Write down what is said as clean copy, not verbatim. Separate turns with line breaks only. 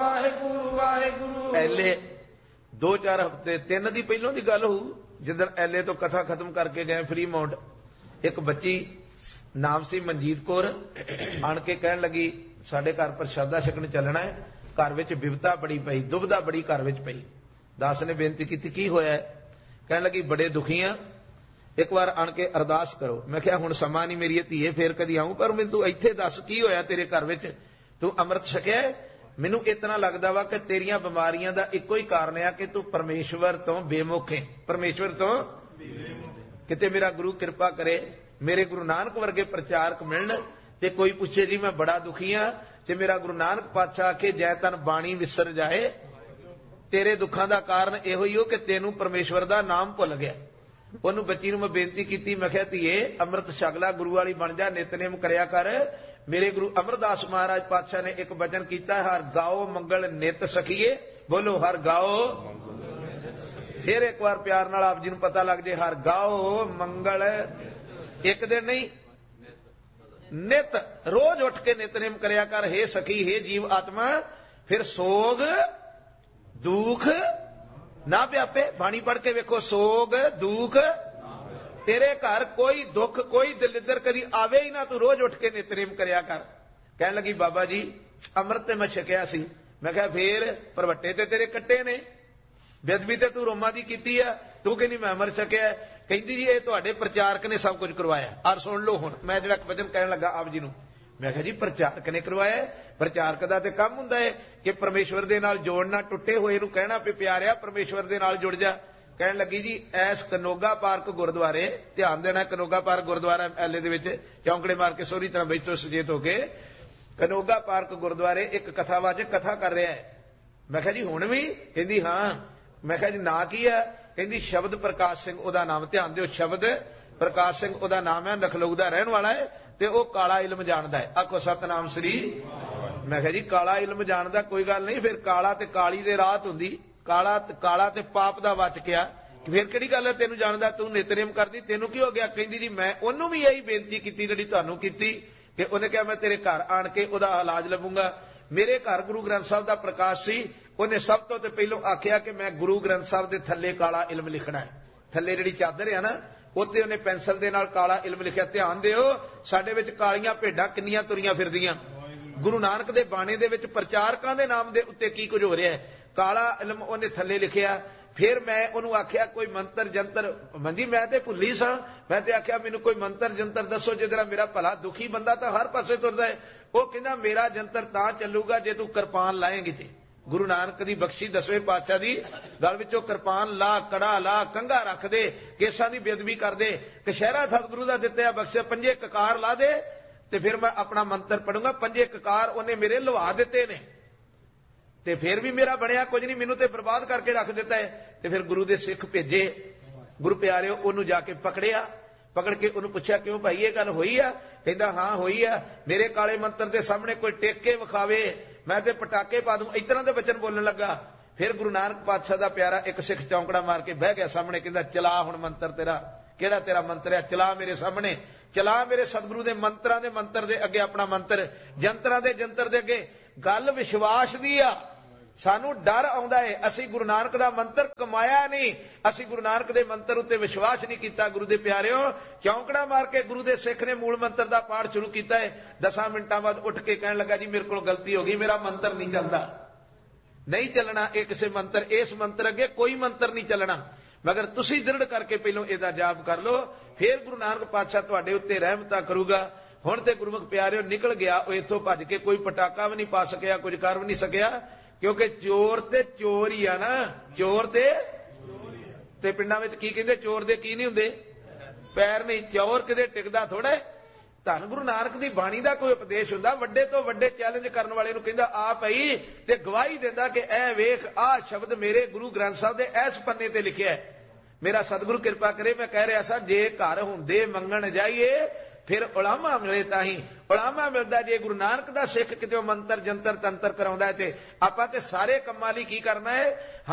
ਵਾਹਿਗੁਰੂ ਵਾਹਿਗੁਰੂ।
ਐਲੇ 2-4 ਹਫ਼ਤੇ 3 ਦੀ ਪਹਿਲੋਂ ਦੀ ਗੱਲ ਹੋਊ, ਜਿੱਦਣ ਐਲੇ ਤੋਂ ਕਥਾ ਖਤਮ ਕਰਕੇ ਗਏ ਫਰੀ ਮਾਉਂਟ, ਇੱਕ ਬੱਚੀ ਨਾਮ ਸੀ ਮਨਜੀਤ ਕੌਰ, ਆਣ ਕੇ ਕਹਿਣ ਲੱਗੀ ਸਾਡੇ ਘਰ ਪ੍ਰਸ਼ਾਦਾ ਛਕਣ ਚੱਲਣਾ ਹੈ, ਘਰ ਵਿੱਚ ਬਿਪਤਾ ਬੜੀ ਪਈ, ਦੁਬਿਧਾ ਬੜੀ ਘਰ ਵਿੱਚ ਪਈ। ਦਾਸ ਨੇ ਬੇਨਤੀ ਕੀਤੀ ਕੀ ਹੋਇਆ? ਕਹਿਣ ਲੱਗੀ ਬੜੇ ਦੁਖੀ ਆ, ਇੱਕ ਵਾਰ ਆਣ ਕੇ ਅਰਦਾਸ ਕਰੋ। ਮੈਂ ਕਿਹਾ ਹੁਣ ਸਮਾਂ ਨਹੀਂ ਮੇਰੀ ਧੀਏ, ਫੇਰ ਕਦੀ ਆਊਂ, ਪਰ ਮੈਨੂੰ ਤੂੰ ਇੱਥੇ ਦੱਸ ਕੀ ਹੋਇਆ ਤੇਰੇ ਘਰ ਵਿੱਚ? ਤੂੰ ਅੰਮ੍ਰਿਤ ਛਕਿਆ? ਮੈਨੂੰ ਇਤਨਾ ਲੱਗਦਾ ਵਾ ਕਿ ਤੇਰੀਆਂ ਬਿਮਾਰੀਆਂ ਦਾ ਇੱਕੋ ਹੀ ਕਾਰਨ ਆ ਕਿ ਤੂੰ ਪਰਮੇਸ਼ਵਰ ਤੋਂ ਬੇਮੁਖ ਹੈ, ਪਰਮੇਸ਼ਵਰ ਤੋਂ। ਕਿਤੇ ਮੇਰਾ ਗੁਰੂ ਕਿਰਪਾ ਕਰੇ, ਮੇਰੇ ਗੁਰੂ ਨਾਨਕ ਵਰਗੇ ਪ੍ਰਚਾਰਕ ਮਿਲਣ ਤੇ ਕੋਈ ਪੁੱਛੇ ਜੀ ਮੈਂ ਬੜਾ ਦੁਖੀ ਆ, ਤੇ ਮੇਰਾ ਗੁਰੂ ਨਾਨਕ ਪਾਤਸ਼ਾਹ ਆਖੇ ਜੈ ਤਨ ਬਾਣੀ ਵਿਸਰ ਜਾਏ, ਤੇਰੇ ਦੁੱਖਾਂ ਦਾ ਕਾਰਨ ਇਹੋ ਹੀ ਹੋ ਕਿ ਤੈਨੂੰ ਪਰਮੇਸ਼ਵਰ ਦਾ ਨਾਮ ਭੁੱਲ ਗਿਆ। ਉਹਨੂੰ ਬੱਚੀ ਨੂੰ ਮੈਂ ਬੇਨਤੀ ਕੀਤੀ, ਮੈਂ ਕਿਹਾ ਧੀਏ ਅੰਮ੍ਰਿਤ ਛਕ ਲੈ, ਗੁਰੂ ਵਾਲੀ ਬਣ ਜਾ, ਨਿਤਨੇਮ ਕਰਿਆ ਕਰ। ਮੇਰੇ ਗੁਰੂ ਅਮਰਦਾਸ ਮਹਾਰਾਜ ਪਾਤਸ਼ਾਹ ਨੇ ਇੱਕ ਵਚਨ ਕੀਤਾ, ਹਰ ਗਾਓ ਮੰਗਲ ਨਿਤ ਸਖੀਏ। ਬੋਲੋ ਹਰ ਗਾਓ। ਫਿਰ ਇੱਕ ਵਾਰ ਪਿਆਰ ਨਾਲ ਆਪ ਜੀ ਨੂੰ ਪਤਾ ਲੱਗ ਜੇ, ਹਰ ਗਾਓ ਮੰਗਲ, ਇੱਕ ਦਿਨ ਨਹੀਂ ਨਿਤ, ਰੋਜ਼ ਉੱਠ ਕੇ ਨਿਤਨੇਮ ਕਰਿਆ ਕਰ। ਹੇ ਸਖੀ, ਹੇ ਜੀਵ ਆਤਮਾ, ਫਿਰ ਸੋਗ ਦੁੱਖ ਨਾ ਵਿਆਪੇ। ਬਾਣੀ ਪੜ੍ਹ ਕੇ ਵੇਖੋ, ਸੋਗ ਦੁੱਖ ਤੇਰੇ ਘਰ ਕੋਈ ਦੁੱਖ ਕੋਈ ਦਲਿੱਦਰ ਕਦੀ ਆਵੇ ਹੀ ਨਾ, ਤੂੰ ਰੋਜ਼ ਉੱਠ ਕੇ ਨਿਤਨੇਮ ਕਰਿਆ ਕਰ। ਕਹਿਣ ਲੱਗੀ ਬਾਬਾ ਜੀ ਅੰਮ੍ਰਿਤ ਤੇ ਮੈਂ ਛਕਿਆ ਸੀ। ਮੈਂ ਕਿਹਾ ਫੇਰ ਭਰਵੱਟੇ ਤੇ ਤੇਰੇ ਕੱਟੇ ਨੇ, ਬੇਅਦਬੀ ਤੇ ਤੂੰ ਰੋਮਾਂ ਦੀ ਕੀਤੀ ਆ, ਤੂੰ ਕਹਿੰਦੀ ਮੈਂ ਅੰਮ੍ਰਿਤ ਛਕਿਆ। ਕਹਿੰਦੀ ਜੀ ਇਹ ਤੁਹਾਡੇ ਪ੍ਰਚਾਰਕ ਨੇ ਸਭ ਕੁਝ ਕਰਵਾਇਆ। ਆਰ ਸੁਣ ਲਓ ਹੁਣ ਮੈਂ ਜਿਹੜਾ ਵਚਨ ਕਹਿਣ ਲੱਗਾ ਆਪ ਜੀ ਨੂੰ। ਮੈਂ ਕਿਹਾ ਜੀ ਪ੍ਰਚਾਰਕ ਨੇ ਕਰਵਾਇਆ? ਪ੍ਰਚਾਰਕ ਦਾ ਤੇ ਕੰਮ ਹੁੰਦਾ ਹੈ ਕਿ ਪਰਮੇਸ਼ਵਰ ਦੇ ਨਾਲ ਜੋੜਨਾ, ਟੁੱਟੇ ਹੋਏ ਨੂੰ ਕਹਿਣਾ ਵੀ ਪਿਆਰਿਆ ਪਰਮੇਸ਼ਵਰ ਦੇ ਨਾਲ ਜੁੜ ਜਾ। ਕਹਿਣ ਲੱਗੀ ਜੀ ਐਸ ਕਨੋਗਾ ਪਾਰਕ ਗੁਰਦੁਆਰੇ, ਧਿਆਨ ਦੇਣਾ, ਕਨੋਗਾ ਪਾਰਕ ਗੁਰਦੁਆਰਾ ਐਲੇ ਦੇ ਵਿੱਚ, ਚੌਂਕੜੇ ਮਾਰ ਕੇ ਸੋਹਰੀ ਤਰ੍ਹਾਂ ਬੈਠੋ ਸੁਚੇਤ ਹੋ ਕੇ, ਕਨੋਗਾ ਪਾਰਕ ਗੁਰਦੁਆਰੇ ਇੱਕ ਕਥਾਵਾਚਕ ਕਥਾ ਕਰ ਰਿਹਾ ਹੈ। ਮੈਂ ਕਿਹਾ ਜੀ ਹੁਣ ਵੀ? ਕਹਿੰਦੀ ਹਾਂ। ਮੈਂ ਕਿਹਾ ਜੀ ਨਾਂ ਕੀ ਹੈ? ਕਹਿੰਦੀ ਸ਼ਬਦ ਪ੍ਰਕਾਸ਼ ਸਿੰਘ ਉਹਦਾ ਨਾਮ। ਧਿਆਨ ਦਿਓ, ਸ਼ਬਦ ਪ੍ਰਕਾਸ਼ ਸਿੰਘ ਉਹਦਾ ਨਾਮ ਹੈ, ਲਖਨਊ ਦਾ ਰਹਿਣ ਵਾਲਾ ਹੈ ਤੇ ਉਹ ਕਾਲਾ ਇਲਮ ਜਾਣਦਾ ਹੈ। ਆਖੋ ਸਤਨਾਮ ਸ੍ਰੀ। ਮੈਂ ਕਿਹਾ ਜੀ ਕਾਲਾ ਇਲਮ ਜਾਣਦਾ, ਕੋਈ ਗੱਲ ਨਹੀਂ, ਫਿਰ ਕਾਲਾ ਤੇ ਕਾਲੀ ਦੇ ਰਾਤ ਹੁੰਦੀ, ਕਾਲਾ ਤੇ ਪਾਪ ਦਾ ਵਾਚਕਿਆ, ਫਿਰ ਕਿਹੜੀ ਗੱਲ ਹੈ ਤੈਨੂੰ ਜਾਣਦਾ, ਤੂੰ ਨਿਤਨੇਮ ਕਰਦੀ, ਤੈਨੂੰ ਕੀ ਹੋ ਗਿਆ? ਕਹਿੰਦੀ ਜੀ ਮੈਂ ਉਹਨੂੰ ਵੀ ਇਹੀ ਬੇਨਤੀ ਕੀਤੀ ਜਿਹੜੀ ਤੁਹਾਨੂੰ ਕੀਤੀ, ਕਿ ਉਹਨੇ ਕਿਹਾ ਮੈਂ ਤੇਰੇ ਘਰ ਆਣ ਕੇ ਉਹਦਾ ਇਲਾਜ ਲੱਭੂੰਗਾ। ਮੇਰੇ ਘਰ ਗੁਰੂ ਗ੍ਰੰਥ ਸਾਹਿਬ ਦਾ ਪ੍ਰਕਾਸ਼ ਸੀ, ਉਹਨੇ ਸਭ ਤੋਂ ਤੇ ਪਹਿਲੋਂ ਆਖਿਆ ਕਿ ਮੈਂ ਗੁਰੂ ਗ੍ਰੰਥ ਸਾਹਿਬ ਦੇ ਥੱਲੇ ਕਾਲਾ ਇਲਮ ਲਿਖਣਾ ਹੈ। ਥੱਲੇ ਜਿਹੜੀ ਚਾਦਰ ਹੈ ਨਾ, ਉੱਤੇ ਉਹਨੇ ਪੈਨਸਲ ਦੇ ਨਾਲ ਕਾਲਾ ਇਲਮ ਲਿਖਿਆ। ਧਿਆਨ ਦਿਓ, ਸਾਡੇ ਵਿੱਚ ਕਾਲੀਆਂ ਭੇਡਾਂ ਕਿੰਨੀਆਂ ਤੁਰੀਆਂ ਫਿਰਦੀਆਂ। ਗੁਰੂ ਨਾਨਕ ਦੇ ਬਾਣੇ ਦੇ ਵਿੱਚ ਪ੍ਰਚਾਰਕਾਂ ਦੇ ਨਾਮ ਦੇ ਉੱਤੇ ਕੀ ਕੁਝ ਹੋ ਰਿਹਾ ਹੈ। ਕਾਲਾ ਇਲਮ ਉਹਨੇ ਥੱਲੇ ਲਿਖਿਆ। ਫਿਰ ਮੈਂ ਉਹਨੂੰ ਆਖਿਆ ਕੋਈ ਮੰਤਰ ਜੰਤਰ, ਮੰਦੀ ਮੈਂ ਤੇ ਭੁੱਲੀ ਸਾਂ, ਮੈਂ ਤੇ ਆਖਿਆ ਮੈਨੂੰ ਕੋਈ ਮੰਤਰ ਜੰਤਰ ਦੱਸੋ ਜਿਹਦੇ ਨਾਲ ਮੇਰਾ ਭਲਾ। ਦੁਖੀ ਬੰਦਾ ਤਾਂ ਹਰ ਪਾਸੇ ਤੁਰਦਾ ਹੈ। ਉਹ ਕਹਿੰਦਾ ਮੇਰਾ ਜੰਤਰ ਤਾਂ ਚੱਲੂਗਾ ਜੇ ਤੂੰ ਕਿਰਪਾਨ ਲਾਏਂਗੀ ਤੇ। ਗੁਰੂ ਨਾਨਕ ਦੀ ਬਖਸ਼ੀ 10ਵੇਂ ਪਾਤਸ਼ਾਹ ਦੀ ਗਲ ਵਿੱਚੋਂ ਕਿਰਪਾਨ ਲਾ, ਕੜਾ ਲਾ, ਕੰਘਾ ਰੱਖ ਦੇ, ਕੇਸਾਂ ਦੀ ਬੇਅਦਬੀ ਕਰ ਦੇ, ਕਸ਼ਹਿਰਾ ਸਤਿਗੁਰੂ ਦਾ ਦਿੱਤਾ ਬਖਸ਼ਿਆ 5 ਕਕਾਰ ਲਾ ਦੇ, ਤੇ ਫਿਰ ਮੈਂ ਆਪਣਾ ਮੰਤਰ ਪੜੂੰਗਾ। 5 ਕਕਾਰ ਉਹਨੇ ਮੇਰੇ ਲਵਾ ਦਿੱਤੇ ਨੇ, ਤੇ ਫਿਰ ਵੀ ਮੇਰਾ ਬਣਿਆ ਕੁਝ ਨਹੀਂ, ਮੈਨੂੰ ਤੇ ਬਰਬਾਦ ਕਰਕੇ ਰੱਖ ਦਿੱਤਾ ਹੈ। ਤੇ ਫਿਰ ਗੁਰੂ ਦੇ ਸਿੱਖ ਭੇਜੇ, ਗੁਰੂ ਪਿਆਰਿਓ ਉਹਨੂੰ ਜਾ ਕੇ ਪਕੜਿਆ। ਪਕੜ ਕੇ ਉਹਨੂੰ ਪੁੱਛਿਆ ਕਿਉਂ ਭਾਈ ਇਹ ਗੱਲ ਹੋਈ ਆ? ਕਹਿੰਦਾ ਹਾਂ ਹੋਈ ਆ, ਮੇਰੇ ਕਾਲੇ ਮੰਤਰ ਦੇ ਸਾਹਮਣੇ ਕੋਈ ਟੇਕ ਕੇ ਵਿਖਾਵੇ ਮੈਂ ਤੇ ਪਟਾਕੇ ਪਾ ਦੂੰ, ਇਸ ਤਰ੍ਹਾਂ ਦੇ ਬਚਨ ਬੋਲਣ ਲੱਗਾ। ਫਿਰ ਗੁਰੂ ਨਾਨਕ ਪਾਤਸ਼ਾਹ ਦਾ ਪਿਆਰਾ ਇੱਕ ਸਿੱਖ ਚੌਂਕੜਾ ਮਾਰ ਕੇ ਬਹਿ ਗਿਆ ਸਾਹਮਣੇ, ਕਹਿੰਦਾ ਚਲਾ ਹੁਣ ਮੰਤਰ ਤੇਰਾ, ਕਿਹੜਾ ਤੇਰਾ ਮੰਤਰ ਹੈ, ਚਲਾ ਮੇਰੇ ਸਾਹਮਣੇ, ਚਲਾ ਮੇਰੇ ਸਤਿਗੁਰੂ ਦੇ ਮੰਤਰਾਂ ਦੇ ਮੰਤਰ ਦੇ ਅੱਗੇ ਆਪਣਾ ਮੰਤਰ, ਜੰਤਰਾਂ ਦੇ ਜੰਤਰ ਦੇ ਅੱਗੇ। ਗੱਲ ਵਿਸ਼ਵਾਸ ਦੀ ਆ, ਸਾਨੂੰ ਡਰ ਆਉਂਦਾ ਹੈ, ਅਸੀਂ ਗੁਰੂ ਨਾਨਕ ਦਾ ਮੰਤਰ ਕਮਾਇਆ ਨਹੀਂ, ਅਸੀਂ ਗੁਰੂ ਨਾਨਕ ਦੇ ਮੰਤਰ ਉੱਤੇ ਵਿਸ਼ਵਾਸ ਨਹੀਂ ਕੀਤਾ। ਗੁਰੂ ਦੇ ਪਿਆਰਿਓ, ਚੌਂਕੜਾ ਮਾਰ ਕੇ ਗੁਰੂ ਦੇ ਸਿੱਖ ਨੇ ਮੂਲ ਮੰਤਰ ਦਾ ਪਾਠ ਸ਼ੁਰੂ ਕੀਤਾ ਹੈ। 10 ਮਿੰਟਾਂ ਬਾਅਦ ਉੱਠ ਕੇ ਕਹਿਣ ਲੱਗਾ ਜੀ ਮੇਰੇ ਕੋਲ ਗਲਤੀ ਹੋ ਗਈ, ਮੇਰਾ ਮੰਤਰ ਨਹੀਂ ਚੱਲਦਾ, ਨਹੀਂ ਚੱਲਣਾ ਇਹ ਕਿਸੇ ਮੰਤਰ, ਇਸ ਮੰਤਰ ਅੱਗੇ ਕੋਈ ਮੰਤਰ ਨਹੀਂ ਚੱਲਣਾ, ਮਗਰ ਤੁਸੀਂ ਦ੍ਰਿੜ ਕਰਕੇ ਪਹਿਲੋਂ ਇਹਦਾ ਜਾਪ ਕਰ ਲਓ, ਫਿਰ ਗੁਰੂ ਨਾਨਕ ਪਾਤਸ਼ਾਹ ਤੁਹਾਡੇ ਉੱਤੇ ਰਹਿਮਤਾਂ ਕਰੂਗਾ। ਹੁਣ ਤੇ ਗੁਰਮੁਖ ਪਿਆਰਿਓ ਨਿਕਲ ਗਿਆ ਉਹ ਇੱਥੋਂ ਭੱਜ ਕੇ, ਕੋਈ ਪਟਾਕਾ ਵੀ ਨਹੀਂ ਪਾ ਸਕਿਆ, ਕੁਝ ਕਰ ਵੀ ਨਹੀਂ ਸਕਿਆ, ਕਿਉਂਕਿ ਚੋਰ ਤੇ ਚੋਰ ਹੀ ਆ ਨਾ, ਚੋਰ ਤੇ ਪਿੰਡਾਂ ਵਿੱਚ ਕੀ ਕਹਿੰਦੇ, ਚੋਰ ਦੇ ਕੀ ਨਹੀਂ ਹੁੰਦੇ, ਪੈਰ ਨਹੀਂ, ਚੋਰ ਕਿਤੇ ਟਿਕਦਾ ਥੋੜਾ। ਧੰਨ ਗੁਰੂ ਨਾਨਕ ਦੀ ਬਾਣੀ ਦਾ ਕੋਈ ਉਪਦੇਸ਼ ਹੁੰਦਾ, ਵੱਡੇ ਤੋਂ ਵੱਡੇ ਚੈਲੰਜ ਕਰਨ ਵਾਲੇ ਨੂੰ ਕਹਿੰਦਾ ਆ ਪਈ, ਤੇ ਗਵਾਹੀ ਦਿੰਦਾ ਕਿ ਇਹ ਵੇਖ ਆਹ ਸ਼ਬਦ ਮੇਰੇ ਗੁਰੂ ਗ੍ਰੰਥ ਸਾਹਿਬ ਦੇ ਇਸ ਪੰਨੇ ਤੇ ਲਿਖਿਆ ਹੈ। ਮੇਰਾ ਸਤਿਗੁਰੂ ਕਿਰਪਾ ਕਰੇ, ਮੈਂ ਕਹਿ ਰਿਹਾ ਸਾਂ ਜੇ ਘਰ ਹੁੰਦੇ ਮੰਗਣ ਜਾਈਏ ਫਿਰ ਉਲਾਮਾ ਮਿਲੇ ਤਾਂ ਹੀ, ਉਲਾਮਾ ਮਿਲਦਾ ਜੇ ਗੁਰੂ ਨਾਨਕ ਦਾ ਸਿੱਖ ਕਿਤੇ ਮੰਤਰ ਜੰਤਰ ਤੰਤਰ ਕਰਾਉਂਦਾ ਹੈ। ਤੇ ਆਪਾਂ ਤੇ ਸਾਰੇ ਕੰਮਾਂ ਲਈ ਕੀ ਕਰਨਾ ਹੈ,